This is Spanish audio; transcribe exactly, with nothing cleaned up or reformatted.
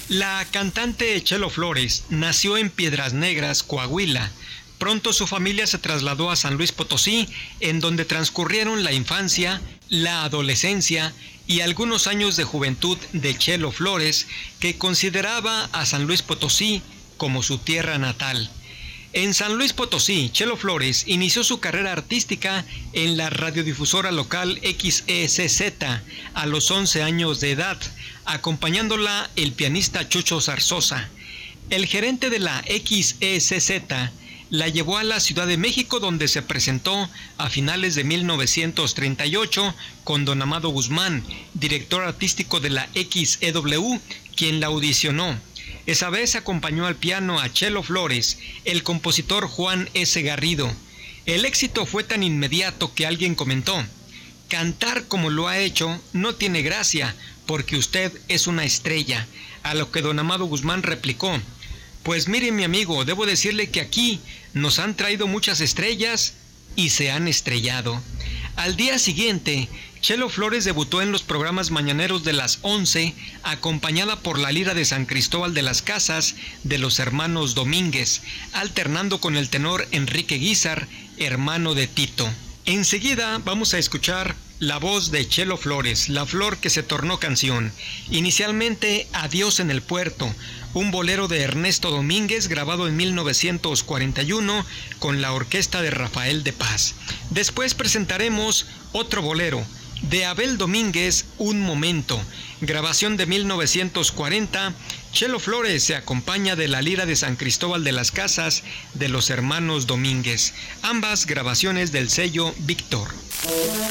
La cantante Chelo Flores nació en Piedras Negras, Coahuila. Pronto su familia se trasladó a San Luis Potosí, en donde transcurrieron la infancia, la adolescencia y algunos años de juventud de Chelo Flores, que consideraba a San Luis Potosí como su tierra natal. En San Luis Potosí, Chelo Flores inició su carrera artística en la radiodifusora local X E C Z a los once años de edad, acompañándola el pianista Chucho Zarzosa. El gerente de la X E C Z la llevó a la Ciudad de México, donde se presentó a finales de mil novecientos treinta y ocho con don Amado Guzmán, director artístico de la X E W, quien la audicionó. Esa vez acompañó al piano a Chelo Flores, el compositor Juan S. Garrido. El éxito fue tan inmediato que alguien comentó: cantar como lo ha hecho no tiene gracia, porque usted es una estrella. A lo que don Amado Guzmán replicó: pues mire, mi amigo, debo decirle que aquí nos han traído muchas estrellas y se han estrellado. Al día siguiente, Chelo Flores debutó en los programas mañaneros de las once, acompañada por la lira de San Cristóbal de las Casas de los hermanos Domínguez, alternando con el tenor Enrique Guízar, hermano de Tito. Enseguida vamos a escuchar la voz de Chelo Flores, La flor que se tornó canción. Inicialmente, Adiós en el puerto, un bolero de Ernesto Domínguez grabado en mil novecientos cuarenta y uno con la orquesta de Rafael de Paz. Después presentaremos otro bolero de Abel Domínguez, Un momento, grabación de mil novecientos cuarenta. Chelo Flores se acompaña de la lira de San Cristóbal de las Casas de los hermanos Domínguez, ambas grabaciones del sello Víctor.